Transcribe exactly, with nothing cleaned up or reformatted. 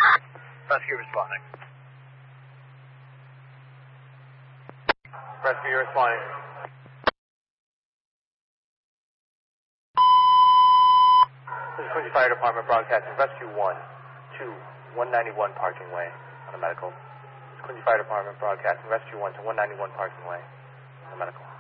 Rescue responding. Rescue responding. This is Quincy Fire Department broadcasting. Rescue one to one ninety-one Parking Way on a medical. This is Quincy Fire Department broadcasting. Rescue one to one ninety-one Parking Way on a medical.